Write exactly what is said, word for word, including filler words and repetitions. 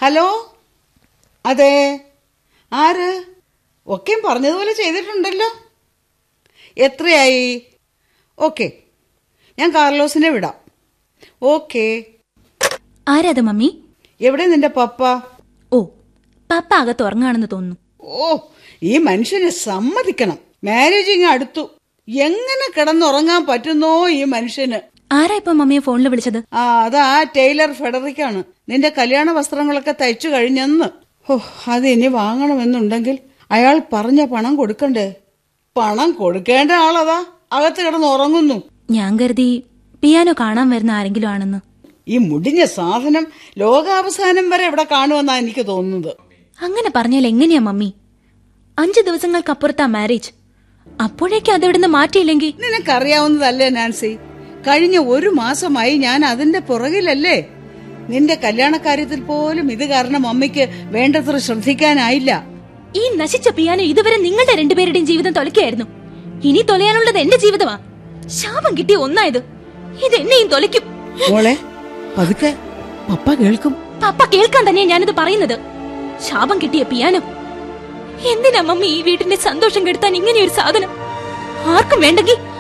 Hello, അതെ, ആര്? ഒക്കെയും പറഞ്ഞതുപോലെ ചെയ്തിട്ടുണ്ടല്ലോ. എത്രയായി? ഓക്കെ, ഞാൻ കാർലോസിനെ വിടാം. ഓക്കെ. ആരാത് മമ്മി? എവിടെ നിന്റെ പപ്പ? ഓ, പപ്പ അകത്ത് ഉറങ്ങാണെന്ന് തോന്നുന്നു. ഓ, ഈ മനുഷ്യനെ സമ്മതിക്കണം. മാരേജ് ഇങ്ങ് അടുത്തു. എങ്ങനെ കിടന്നുറങ്ങാൻ പറ്റുന്നോ ഈ മനുഷ്യന്? ആരാ ഇപ്പൊ മമ്മിയെ ഫോണിൽ വിളിച്ചത്? ആ, അതാ ടൈലർ ഫെഡറിക്കാണ്. നിന്റെ കല്യാണ വസ്ത്രങ്ങളൊക്കെ തയ്ച്ചു കഴിഞ്ഞെന്ന്. ഓ, അത് ഇനി വാങ്ങണമെന്നുണ്ടെങ്കിൽ അയാൾ പറഞ്ഞ പണം കൊടുക്കണ്ടേ? പണം കൊടുക്കേണ്ട ആളതാ അകത്ത് കിടന്ന് ഉറങ്ങുന്നു. ഞാൻ കരുതി പിയാനോ കാണാൻ വരുന്ന ആരെങ്കിലും ആണെന്ന്. ഈ മുടിഞ്ഞ സാധനം ലോകാവസാനം വരെ ഇവിടെ കാണുമെന്നാ എനിക്ക് തോന്നുന്നത്. അങ്ങനെ പറഞ്ഞാൽ എങ്ങനെയാ മമ്മി? അഞ്ചു ദിവസങ്ങൾക്കപ്പുറത്താ മാരേജ്. അപ്പോഴേക്കും അതെവിടുന്ന് മാറ്റിയില്ലെങ്കിൽ? നിനക്കറിയാവുന്നതല്ലേ നാൻസി, കഴിഞ്ഞ ഒരു മാസമായി ഞാൻ അതിന്റെ പുറകിലല്ലേ. നിന്റെ കല്യാണക്കാര്യത്തിൽ പോലും ഇത് കാരണം അമ്മയ്ക്ക് വേണ്ടത്ര ശ്രദ്ധിക്കാനായില്ല. ഈ നശിച്ച പിയാനോ ഇതുവരെ നിങ്ങളുടെ രണ്ടുപേരുടെയും ജീവിതം തൊലയ്ക്കായിരുന്നു. ഇനി തൊലയാനുള്ളത് എന്റെ ജീവിതമാ. ശാപം കിട്ടിയ ഒന്നായത് ഇത് എന്നെയും തൊലയ്ക്കും. മോളെ, പതുക്കെ, പപ്പ കേൾക്കും. പപ്പ കേൾക്കാൻ തന്നെയാ ഞാനിത് പറയുന്നത്. ശാപം കിട്ടിയ പിയാനോ. എന്തിനാ മമ്മി ഈ വീട്ടിന്റെ സന്തോഷം കെടുത്താൻ ഇങ്ങനെയൊരു സാധനം? ആർക്കും വേണ്ടെങ്കിൽ